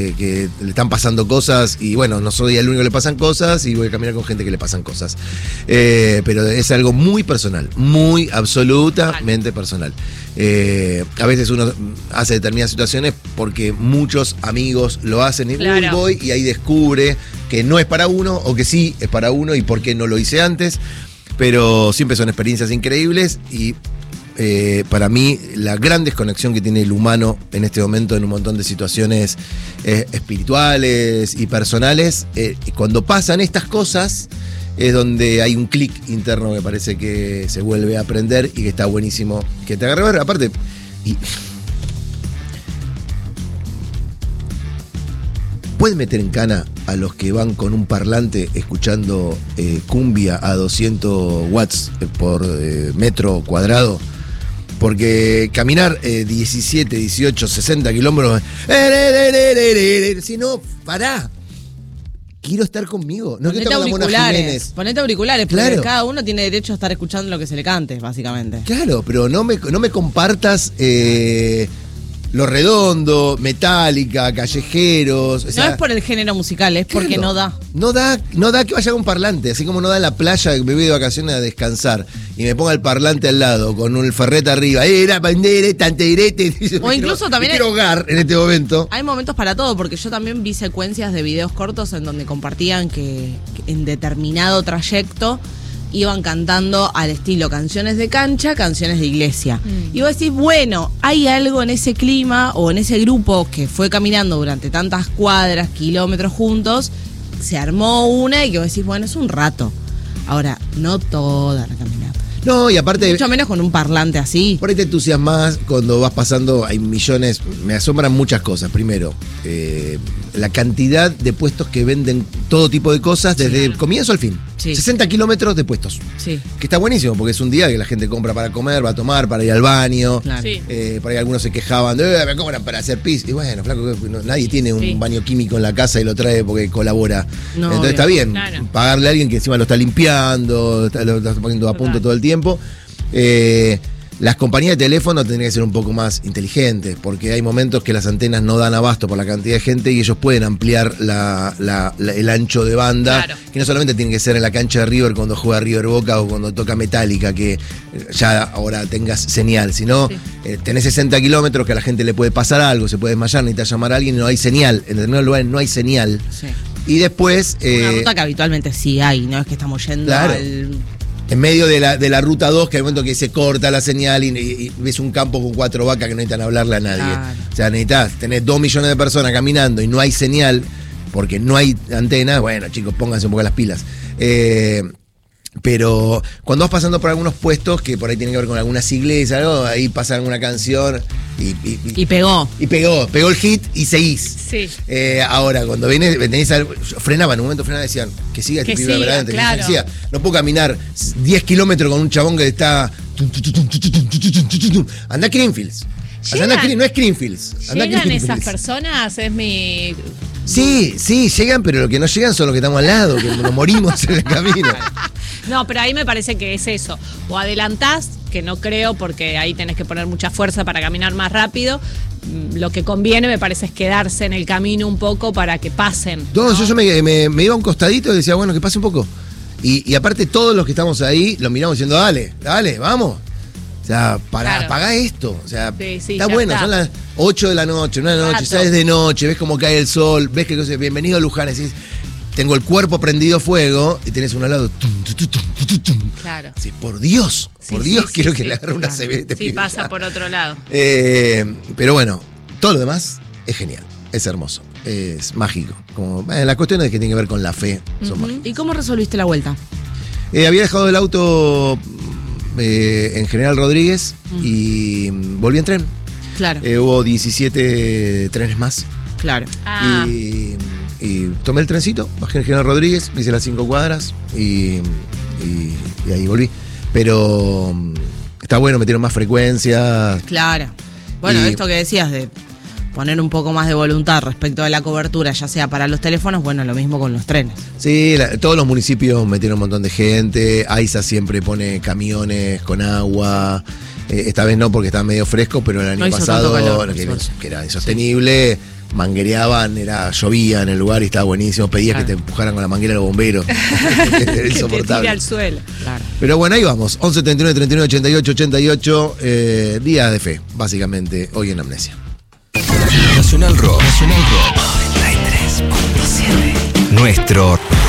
que le están pasando cosas y bueno, no soy el único que le pasan cosas y voy a caminar con gente que le pasan cosas. Pero es algo muy personal, muy absolutamente personal. A veces uno hace determinadas situaciones porque muchos amigos lo hacen y claro, voy y ahí descubre que no es para uno o que sí es para uno y por qué no lo hice antes. Pero siempre son experiencias increíbles y para mí la gran desconexión que tiene el humano en este momento en un montón de situaciones espirituales y personales, cuando pasan estas cosas es donde hay un clic interno que parece que se vuelve a aprender y que está buenísimo que te agarre. Aparte, puede meter en cana a los que van con un parlante escuchando cumbia a 200 watts por metro cuadrado. Porque caminar 17, 18, 60 kilómetros. Si no, pará. Quiero estar conmigo. No quiero estar con la Mona Jiménez. Ponete auriculares, porque claro, cada uno tiene derecho a estar escuchando lo que se le cante, básicamente. Claro, pero no me compartas Lo Redondo, Metallica, Callejeros. No es por el género musical, es porque claro, no da. No da que vaya con parlante, así como no da en la playa que me voy de vacaciones a descansar y me ponga el parlante al lado con un ferrete arriba. O incluso también quiero hogar en este momento. Hay momentos para todo, porque yo también vi secuencias de videos cortos en donde compartían que en determinado trayecto iban cantando al estilo canciones de cancha, canciones de iglesia. Y vos decís, bueno, hay algo en ese clima o en ese grupo que fue caminando durante tantas cuadras, kilómetros juntos, se armó una y que vos decís, bueno, es un rato. Ahora, no toda la caminata. No, y aparte... Mucho menos con un parlante así. Por ahí te entusiasmas cuando vas pasando, hay millones, me asombran muchas cosas. Primero, la cantidad de puestos que venden todo tipo de cosas desde el comienzo al fin. Sí. 60 kilómetros de puestos. Sí. Que está buenísimo porque es un día que la gente compra para comer, va a tomar, para ir al baño. Claro. Sí. Por ahí algunos se quejaban de, me cobran para hacer pis. Y bueno, flaco, nadie tiene un baño químico en la casa y lo trae porque colabora. No, entonces está bien, claro, pagarle a alguien que encima lo está limpiando, lo está poniendo a punto todo el tiempo. Las compañías de teléfono tendrían que ser un poco más inteligentes, porque hay momentos que las antenas no dan abasto por la cantidad de gente y ellos pueden ampliar el ancho de banda, claro, que no solamente tiene que ser en la cancha de River cuando juega River Boca o cuando toca Metallica, que ya ahora tengas señal, sino tenés 60 kilómetros que a la gente le puede pasar algo, se puede desmayar, necesitas llamar a alguien y no hay señal, en determinados lugares no hay señal. Sí. Y después... Una ruta que habitualmente sí hay, no es que estamos yendo claro, al... en medio de la ruta 2, que hay un momento que se corta la señal y ves un campo con 4 vacas que no necesitan hablarle a nadie. Claro. O sea, tenés 2 millones de personas caminando y no hay señal porque no hay antena. Bueno, chicos, pónganse un poco las pilas. Pero cuando vas pasando por algunos puestos que por ahí tienen que ver con algunas iglesias, algo, ahí pasa alguna canción y pegó. Y pegó el hit y seguís. sí. Ahora, cuando frenaban, en un momento frenaban y decían que siga este Que pibe siga, adelante, claro. que siga. No puedo caminar 10 kilómetros con un chabón que está. Anda a Greenfields. No es Greenfields. Anda a ¿Llegan Greenfields. esas personas? Es mi... Sí, llegan, pero lo que no llegan son los que estamos al lado, que nos morimos en el camino. No, pero ahí me parece que es eso. O adelantás, que no creo, porque ahí tenés que poner mucha fuerza para caminar más rápido. Lo que conviene, me parece, es quedarse en el camino un poco para que pasen. No, yo me iba a un costadito y decía, bueno, que pase un poco. Y aparte, todos los que estamos ahí, los miramos diciendo, dale, vamos. O sea, Claro. apagá esto. O sea, Sí, está ya bueno, está. son las 8 de la noche, 9 de la noche, Rato. sales de noche, ves cómo cae el sol, ves que bienvenido a Luján, decís, tengo el cuerpo prendido fuego y tenés uno al lado. Claro. Sí, por Dios, Sí, quiero sí, que sí. le agarre una CB. este Sí, pibe. pasa por otro lado. Pero bueno, todo lo demás es genial, es hermoso, es mágico. Las cuestiones que tienen que ver con la fe son mágicas. ¿Y cómo resolviste la vuelta? Había dejado el auto en General Rodríguez y volví en tren. Claro, Hubo 17 trenes más. claro. Ah, Y tomé el trencito, bajé en General Rodríguez, hice las 5 cuadras y ahí volví. Pero está bueno, metieron más frecuencias. Claro. Bueno, Y- esto que decías de poner un poco más de voluntad respecto de la cobertura, ya sea para los teléfonos, bueno, lo mismo con los trenes. Sí, todos los municipios metieron un montón de gente. AISA siempre pone camiones con agua. Esta vez no porque estaba medio fresco, pero el año No hizo pasado, tanto calor, que, por suerte. que era insostenible, manguereaban, llovía en el lugar y estaba buenísimo. Pedías que te empujaran con la manguera los bomberos. Era Que te insoportable. tire al suelo. Claro. Pero bueno, ahí vamos. 11 39 39 88 88. Día de fe, básicamente, hoy en Amnesia. Nacional Rock. 93.7. Nuestro